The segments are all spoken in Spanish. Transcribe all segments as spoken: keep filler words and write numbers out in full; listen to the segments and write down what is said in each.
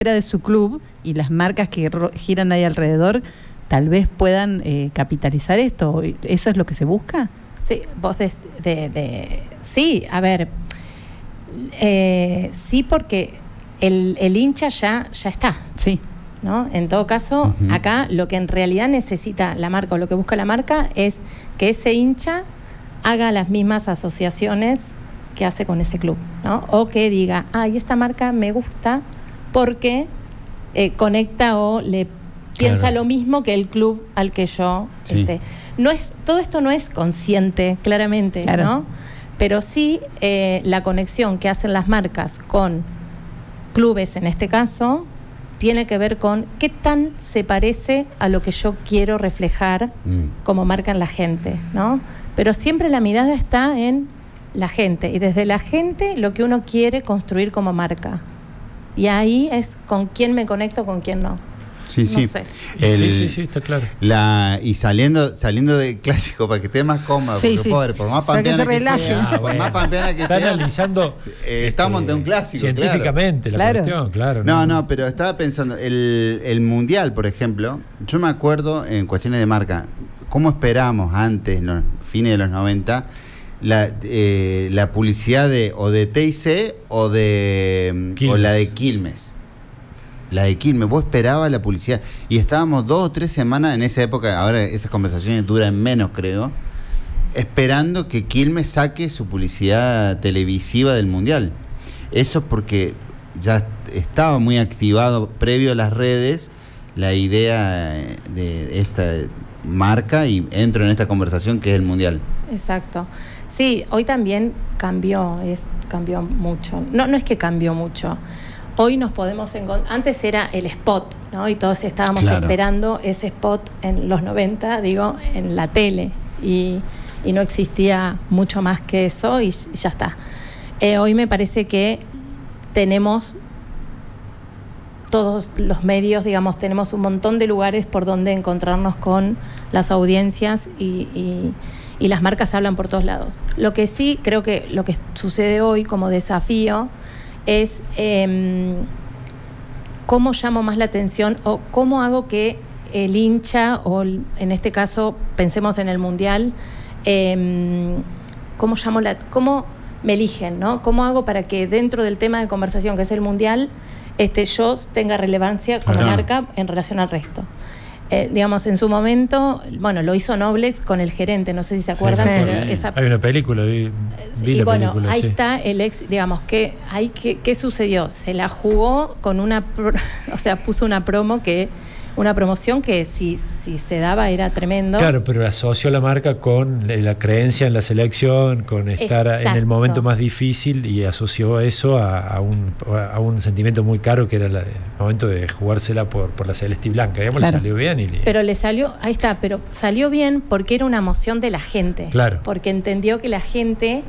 de su club y las marcas que ro- giran ahí alrededor tal vez puedan eh, capitalizar esto. ¿Eso es lo que se busca? Sí, vos de, de, de sí, a ver, eh, sí, porque el, el hincha ya, ya está. Sí. ¿No? En todo caso, uh-huh. acá lo que en realidad necesita la marca o lo que busca la marca es que ese hincha haga las mismas asociaciones que hace con ese club, ¿no? O que diga, ay, esta marca me gusta porque eh, conecta o le piensa claro. lo mismo que el club al que yo sí. esté. No es, todo esto no es consciente, claramente, claro. ¿no? Pero sí eh, la conexión que hacen las marcas con clubes, en este caso, tiene que ver con qué tan se parece a lo que yo quiero reflejar mm. como marca en la gente, ¿no? Pero siempre la mirada está en la gente, y desde la gente lo que uno quiere construir como marca. Y ahí es con quién me conecto, con quién no. Sí, sí. No sé. El, sí, sí, sí, está claro. La, y saliendo saliendo de clásico para que esté más cómodo, sí, porque sí. pobre, por más pampeana que, que sea, ah, por bueno. más pampeana que está sea, analizando eh, estamos ante un clásico, científicamente claro. la claro. cuestión, claro. No, no, pero estaba pensando, el, el Mundial, por ejemplo, yo me acuerdo en cuestiones de marca, cómo esperamos antes, en los fines de los noventa, la, eh, la publicidad de o de T I C o de Quilmes. o la de Quilmes. La de Quilmes, vos esperabas la publicidad y estábamos dos o tres semanas en esa época, ahora esas conversaciones duran menos, creo, esperando que Quilmes saque su publicidad televisiva del Mundial. Eso porque ya estaba muy activado previo a las redes la idea de esta marca y entro en esta conversación que es el Mundial. Exacto. Sí, hoy también cambió, es, cambió mucho. No, no es que cambió mucho. Hoy nos podemos encontrar, antes era el spot, ¿no? Y todos estábamos claro. esperando ese spot en los noventa, digo, en la tele. Y, y no existía mucho más que eso y, y ya está. Eh, hoy me parece que tenemos todos los medios, digamos, tenemos un montón de lugares por donde encontrarnos con las audiencias y, y, y las marcas hablan por todos lados. Lo que sí creo que lo que sucede hoy como desafío es eh, cómo llamo más la atención o cómo hago que el hincha, o en este caso pensemos en el Mundial, eh, cómo llamo la, cómo me eligen, ¿no? Cómo hago para que dentro del tema de conversación que es el Mundial, este, yo tenga relevancia como claro. marca en relación al resto. Eh, digamos, en su momento, bueno, lo hizo Noblex con el gerente, no sé si se acuerdan. Sí, pero sí. esa... Hay una película, vi, vi y la bueno, película. ahí sí. está el ex, digamos, que ahí ¿qué, qué sucedió? Se la jugó con una, pro, o sea, puso una promo que, una promoción que si, si se daba era tremendo. Claro, pero asoció la marca con la creencia en la selección, con estar Exacto. en el momento más difícil y asoció eso a, a, un, a un sentimiento muy caro que era la, el momento de jugársela por, por la celeste y blanca. Digamos, claro. le salió bien. Y le... Pero le salió, ahí está, pero salió bien porque era una emoción de la gente. Claro. Porque entendió que la gente...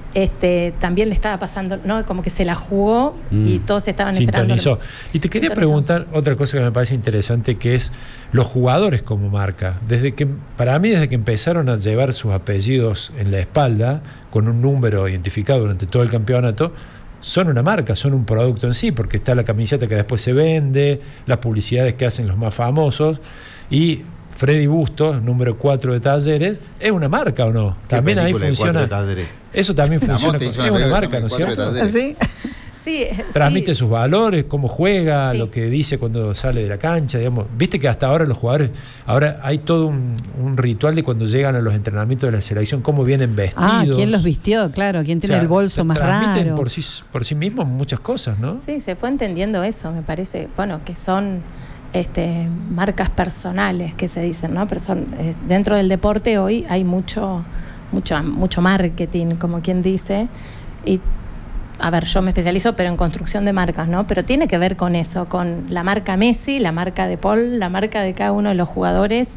Este, también le estaba pasando, ¿no? Como que se la jugó mm. y todos estaban Sintonizó. esperando. Y te quería Sintonizó. preguntar otra cosa que me parece interesante, que es los jugadores como marca. Desde que, para mí, desde que empezaron a llevar sus apellidos en la espalda, con un número identificado durante todo el campeonato, son una marca, son un producto en sí, porque está la camiseta que después se vende, las publicidades que hacen los más famosos, y Freddy Bustos, número cuatro de Talleres, ¿es una marca o no? También ahí funciona. Eso también funciona. Con, es una marca, ¿no es cierto? ¿Sí? Sí, transmite sí. sus valores, cómo juega, sí. lo que dice cuando sale de la cancha, digamos. Viste que hasta ahora los jugadores, ahora hay todo un, un ritual de cuando llegan a los entrenamientos de la selección, cómo vienen vestidos. Ah, ¿quién los vistió? Claro, ¿quién tiene o sea, el bolso más raro? Transmiten por sí, por sí mismos muchas cosas, ¿no? Sí, se fue entendiendo eso, me parece, bueno, que son este, marcas personales que se dicen, ¿no? Pero son, eh, dentro del deporte hoy hay mucho, mucho, mucho marketing, como quien dice, y a ver, yo me especializo pero en construcción de marcas, ¿no? Pero tiene que ver con eso, con la marca Messi, la marca de Paul, la marca de cada uno de los jugadores.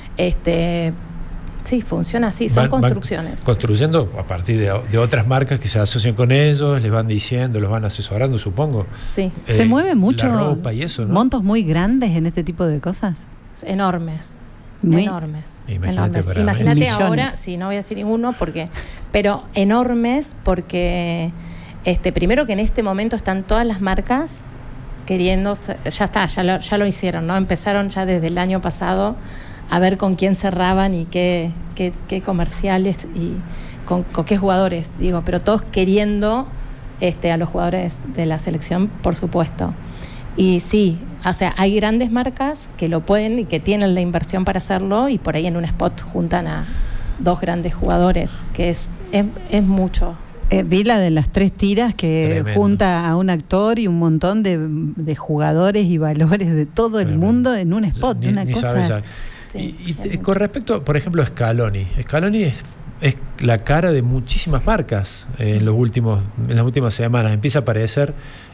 Este, sí, funciona así, son van, construcciones. Van construyendo a partir de, de otras marcas que se asocian con ellos, les van diciendo, los van asesorando, supongo. Sí. Eh, ¿Se mueve mucho? La ropa y eso, ¿no? ¿Montos muy grandes en este tipo de cosas? Enormes. Muy enormes. Imagínate, enormes. Imagínate millones. Ahora, sí, no voy a decir ninguno, porque, pero enormes porque... Este, primero que en este momento están todas las marcas queriendo, ya está, ya lo, ya lo hicieron, ¿no? Empezaron ya desde el año pasado a ver con quién cerraban y qué, qué, qué comerciales y con, con qué jugadores, digo, pero todos queriendo este, a los jugadores de la selección, por supuesto. Y sí, o sea, hay grandes marcas que lo pueden y que tienen la inversión para hacerlo, y por ahí en un spot juntan a dos grandes jugadores, que es, es, es mucho. Eh, vi la de las tres tiras que Tremendo. junta a un actor y un montón de, de jugadores y valores de todo el Tremendo. mundo en un spot, Ni- una ni cosa. sabes ya. Sí, y y te- es con respecto, por ejemplo, a Scaloni. Scaloni es, es la cara de muchísimas marcas eh, en los últimos, en las últimas semanas. Empieza a aparecer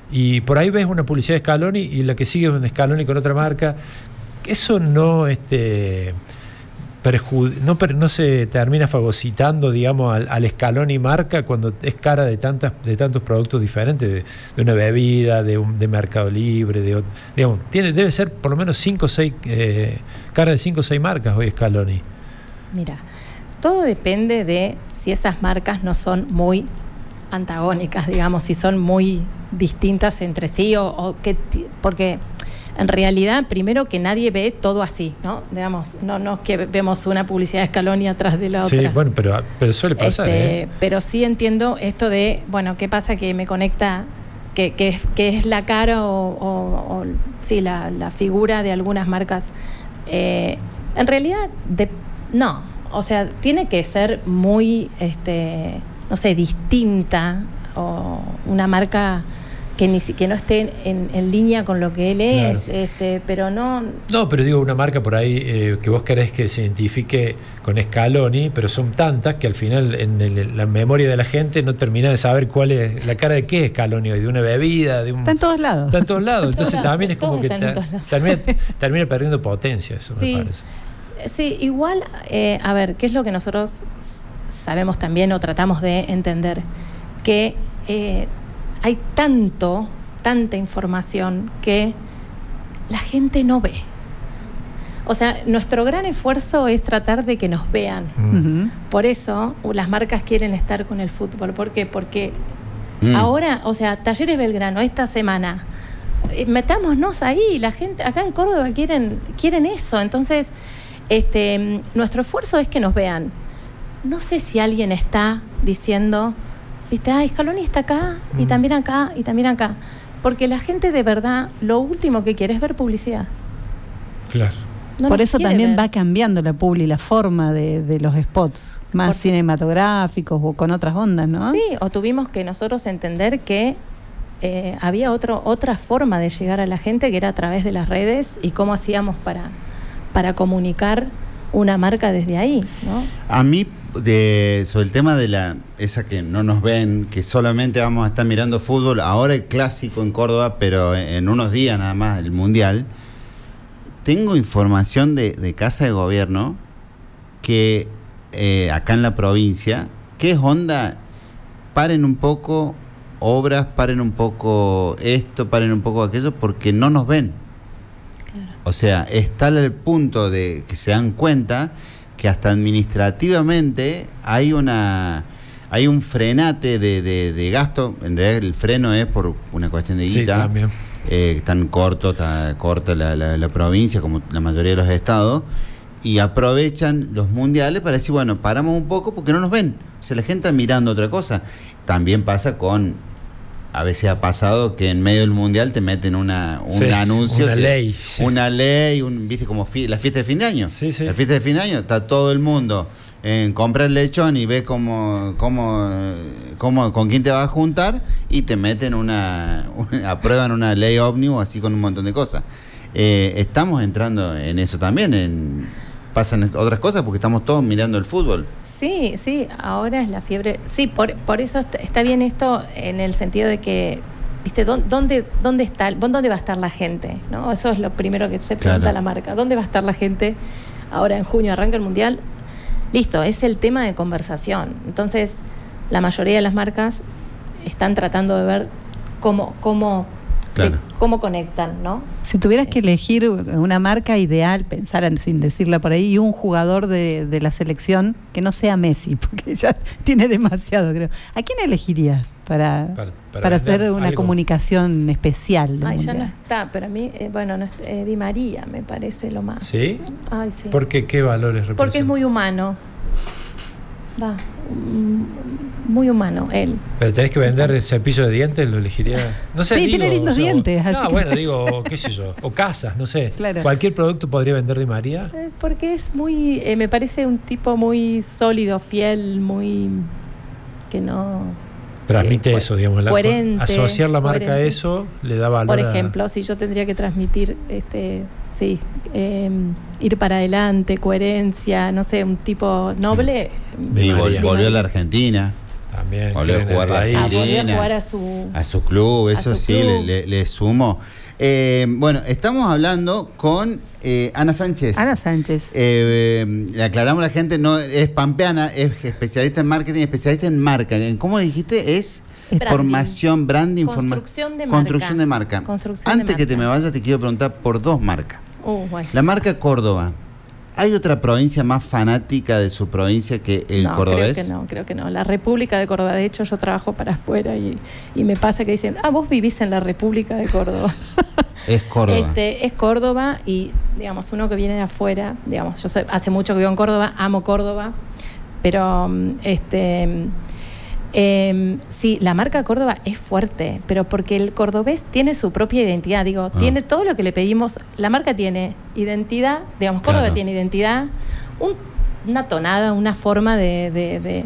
y por ahí ves una publicidad de Scaloni y la que sigue es un Scaloni con otra marca. Eso no este perjud- no, per- no se termina fagocitando, digamos, al, al Scaloni marca cuando es cara de tantas de tantos productos diferentes, de, de una bebida, de, un, de Mercado Libre, de ot- digamos, tiene, debe ser por lo menos cinco o seis eh, cara de cinco o seis marcas hoy Scaloni. Mira, todo depende de si esas marcas no son muy antagónicas, digamos, si son muy distintas entre sí o, o que ti- porque en realidad primero que nadie ve todo así, ¿no? Digamos, no no es que vemos una publicidad de Scaloni atrás de la Sí, otra. bueno, pero, pero suele pasar, Este, ¿eh? Pero sí entiendo esto de, bueno, ¿qué pasa que me conecta, que, que, es, que es la cara o, o, o sí, la, la figura de algunas marcas? Eh, en realidad, de, no, o sea, tiene que ser muy, este, no sé, distinta o una marca que ni si- que no esté en, en línea con lo que él es, Claro. este, pero no. No, pero digo una marca por ahí eh, que vos querés que se identifique con Scaloni, pero son tantas que al final en el- la memoria de la gente no termina de saber cuál es la cara de qué es Scaloni hoy, de una bebida, de un... Está en todos lados. Está en todos lados, entonces lados, también es como todos que están en ta- todos lados. termina, termina perdiendo potencia, eso Sí. me parece. Sí, igual, eh, a ver, ¿qué es lo que nosotros sabemos también o tratamos de entender? Que eh, hay tanto, tanta información que la gente no ve. O sea, nuestro gran esfuerzo es tratar de que nos vean. Mm. Ujú. Por eso uh, las marcas quieren estar con el fútbol. ¿Por qué? Porque Mm. ahora, o sea, Talleres Belgrano, esta semana, eh, metámonos ahí. La gente acá en Córdoba quieren, quieren eso. Entonces, este, nuestro esfuerzo es que nos vean. No sé si alguien está diciendo, viste, ay, Scaloni está acá, y Mm. también acá, y también acá. Porque la gente de verdad, lo último que quiere es ver publicidad. Claro. No Por nos eso quiere también ver. va cambiando la publi, la forma de, de los spots, más Por- cinematográficos o con otras ondas, ¿no? Sí, o tuvimos que nosotros entender que eh, había otro, otra forma de llegar a la gente que era a través de las redes y cómo hacíamos para, para comunicar una marca desde ahí, ¿no? A mí, de, sobre el tema de la esa que no nos ven, que solamente vamos a estar mirando fútbol, ahora el clásico en Córdoba, pero en unos días nada más, el Mundial, tengo información de, de Casa de Gobierno que eh, acá en la provincia, ¿qué es onda? Paren un poco obras, paren un poco esto, paren un poco aquello, porque no nos ven. Claro. O sea, está el punto de que se dan cuenta que hasta administrativamente hay una hay un frenate de, de, de gasto. En realidad el freno es por una cuestión de Sí, guita. también. Eh, tan corto, está corta la, la, la provincia como la mayoría de los estados, y aprovechan los mundiales para decir, bueno, paramos un poco porque no nos ven. O sea, la gente está mirando otra cosa. También pasa con, a veces ha pasado que en medio del mundial te meten una, un Sí, anuncio. una que- ley. Una ley, un, viste, como fi- la fiesta de fin de año. Sí, sí. La fiesta de fin de año, está todo el mundo en comprar lechón y ves cómo, cómo, cómo, con quién te vas a juntar y te meten una, una aprueban una ley ómnibus así con un montón de cosas. Eh, estamos entrando en eso también, en, pasan otras cosas porque estamos todos mirando el fútbol. Sí, sí, ahora es la fiebre. Sí, por, por eso está, está bien esto en el sentido de que, viste, ¿dó- ¿dónde, dónde está, dónde va a estar la gente? ¿No? Eso es lo primero que se pregunta Claro. la marca. ¿Dónde va a estar la gente? Ahora en junio arranca el Mundial. Listo, es el tema de conversación. Entonces, la mayoría de las marcas están tratando de ver cómo, cómo, Claro. de cómo conectan, ¿no? Si tuvieras que elegir una marca ideal, pensar en- sin decirla por ahí, y un jugador de, de la selección que no sea Messi, porque ya tiene demasiado, creo. ¿A quién elegirías para, Para- para, para hacer vender una algo. comunicación especial del Ay, ya no Mundial? está, pero a mí, eh, bueno, no es- eh, Di María me parece lo más. ¿Sí? Ay, sí. ¿Por qué? ¿Qué valores representa? Porque es muy humano. Va, mm, muy humano él. Pero tenés que vender el cepillo de dientes, lo elegiría. No sé, Sí, digo, tiene lindos o sea, dientes, así No, que- bueno, digo, qué sé yo, o casas, no sé. Claro. Cualquier producto podría vender Di María. Eh, Porque es muy, eh, me parece un tipo muy sólido, fiel, muy que no. Transmite Eh, eso, digamos. La, coherente, asociar la marca a coherente. eso le da valor. Por a- ejemplo, si yo tendría que transmitir, este, sí, eh, ir para adelante, coherencia, no sé, un tipo noble. Di Y vol- María. volvió a la Argentina, También. Volvió a creen en el jugar la país. Ah, volvió a Argentina. jugar a su. a su club, A eso su sí, club. le, le- le sumo. Eh, bueno, estamos hablando con eh, Ana Sánchez. Ana Sánchez. Eh, eh, le aclaramos a la gente, no es pampeana, es especialista en marketing, especialista en marca. ¿En ¿Cómo dijiste? Es Branding. formación, branding, forma- Construcción de marca. construcción de marca. Construcción de Antes que te marca. me vayas, te quiero preguntar por dos marcas. Uh, bueno. La marca Córdoba. ¿Hay otra provincia más fanática de su provincia que el no, cordobés? Creo que no, creo que no. La República de Córdoba, de hecho, yo trabajo para afuera y, y me pasa que dicen, ah, vos vivís en la República de Córdoba. Es Córdoba. Este, es Córdoba y, digamos, uno que viene de afuera, digamos, yo soy- hace mucho que vivo en Córdoba, amo Córdoba, pero mm, este eh, sí, la marca Córdoba es fuerte, pero porque el cordobés tiene su propia identidad, digo, Ah. tiene todo lo que le pedimos, la marca tiene identidad, digamos, Córdoba Claro. tiene identidad, un- una tonada, una forma de, de, de-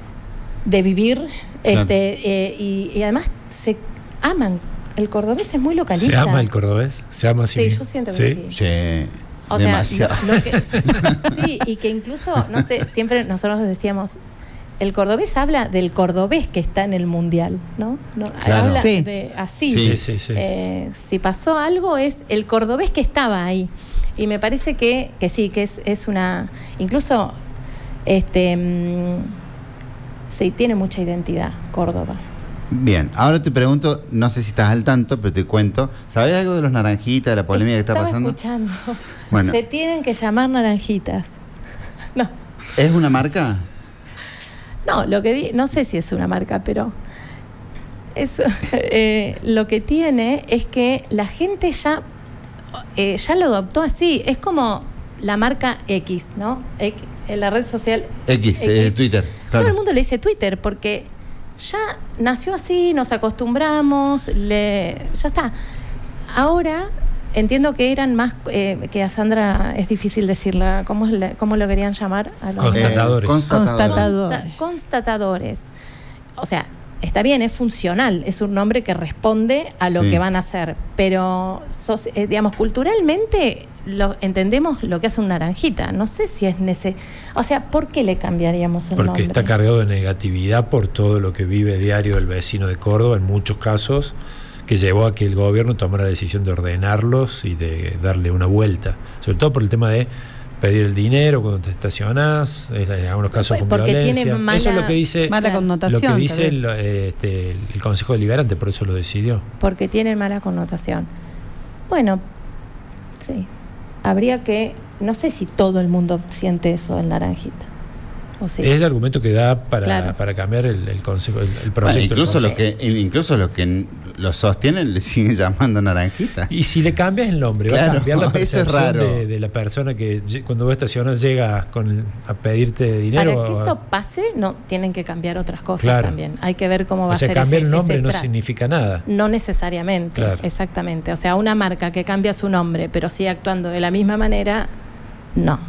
de vivir, Claro. este, eh, y, y además se aman. El cordobés es muy localista. ¿Se ama el cordobés? ¿Se ama así Sí, mismo? yo siento que sí. Sí, O sea, demasiado. lo- lo que- sí, y que incluso, no sé, siempre nosotros decíamos, el cordobés habla del cordobés que está en el mundial, ¿no? No, Claro. habla Sí. de así. Sí. Sí, sí, sí. Eh, si pasó algo es el cordobés que estaba ahí. Y me parece que, que sí, que es, es una. Incluso, este. mm, sí, tiene mucha identidad, Córdoba. Bien, ahora te pregunto, no sé si estás al tanto, pero te cuento. ¿Sabés algo de los naranjitas, de la polémica que está Estaba pasando? escuchando. Bueno. Se tienen que llamar naranjitas. No. ¿Es una marca? No, lo que di- no sé si es una marca, pero es, eh, lo que tiene es que la gente ya, eh, ya lo adoptó así. Es como la marca X, ¿no? X, en la red social X, eh, Twitter. Todo claro. el mundo le dice Twitter porque ya nació así, nos acostumbramos, le, ya está. Ahora entiendo que eran más, eh, que a Sandra es difícil decirla, ¿cómo, es la- cómo lo querían llamar? A los- Constatadores. Eh, constatadores. Constatadores. Consta- constatadores. O sea, está bien, es funcional, es un nombre que responde a lo Sí. que van a hacer, pero soci- eh, digamos, culturalmente lo, entendemos lo que hace un naranjita. No sé si es necesario. O sea, ¿por qué le cambiaríamos el Porque nombre? está cargado de negatividad por todo lo que vive diario el vecino de Córdoba, en muchos casos, que llevó a que el gobierno tomara la decisión de ordenarlos y de darle una vuelta. Sobre todo por el tema de pedir el dinero cuando te estacionás, es- en algunos Sí, casos con porque tiene violencia. mala- Eso es lo que dice, Mala Claro. connotación. lo que dice tal vez. el, eh, este, el Consejo Deliberante, por eso lo decidió. Porque tienen mala connotación. Bueno, sí. Habría que. No sé si todo el mundo siente eso del naranjita. O sí. Es el argumento que da para, Claro. para cambiar el, el consejo, el, el Bueno, proyecto. del incluso los consejo. que incluso los que lo sostienen le siguen llamando naranjita. Y si le cambias el nombre, va Claro, a cambiar la eso es percepción raro. de, de la persona que lle- cuando vos estacionas llega con el- a pedirte dinero. Para que o a- eso pase, no tienen que cambiar otras cosas Claro. también. Hay que ver cómo va o sea, a ser cambiar ese- el nombre ese no tra- significa nada. No necesariamente, Claro. exactamente. O sea, una marca que cambia su nombre, pero sigue actuando de la misma manera, no.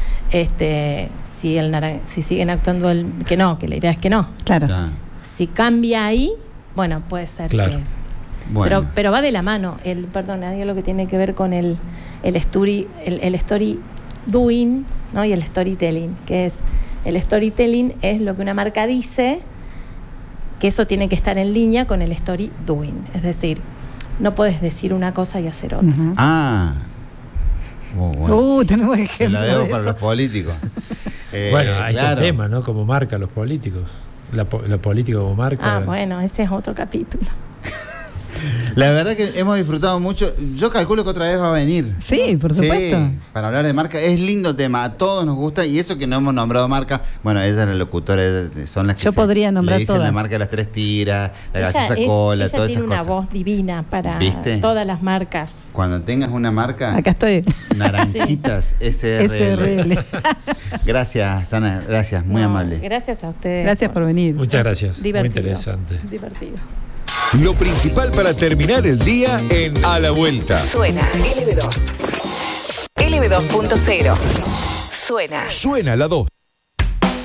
Este, si el naran- si siguen actuando el que no, que la idea es que no. Claro. Ah, Si cambia ahí, bueno, puede ser Claro. que. bueno. Pero, pero va de la mano. El, perdón, hay lo que tiene que ver con el, el story, el, el story doing, ¿no? Y el storytelling, que es el storytelling es lo que una marca dice, que eso tiene que estar en línea con el story doing. Es decir, no puedes decir una cosa y hacer otra. Ujú. Ah. Oh, bueno. Uh, tenemos Te ejemplos la debo de para eso. los políticos. Eh, bueno, ahí está claro. el tema, ¿no? Como marca los políticos. La, po- la política como marca. Ah, bueno, ese es otro capítulo. La verdad que hemos disfrutado mucho. Yo calculo que otra vez va a venir. Sí, por supuesto. Sí, para hablar de marca. Es lindo tema, a todos nos gusta. Y eso que no hemos nombrado marca. Bueno, ella es la locutora, ellas son las que Yo se- podría nombrar le dicen todas. la marca de las tres tiras, la Ella gaseosa es- cola, ella todas tiene esas una cosas. voz divina para ¿Viste? todas las marcas. Cuando tengas una marca, Acá estoy. Naranjitas S R L. S R L. Gracias, Sana, gracias, muy No, amable. Gracias a ustedes. Gracias por venir. Muchas gracias. Divertido. Muy interesante. Divertido. Lo principal para terminar el día en A la Vuelta. Suena L B dos. L B dos punto cero. Suena. Suena la dos.